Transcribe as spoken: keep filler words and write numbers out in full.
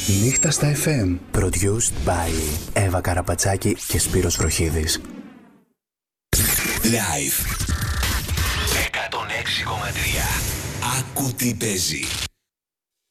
Νύχτα στα εφ εμ. Produced by Εύα Καραπατσάκη και Σπύρος Βροχίδης. Live εκατόν έξι κόμμα τρία. Άκου τι παίζει.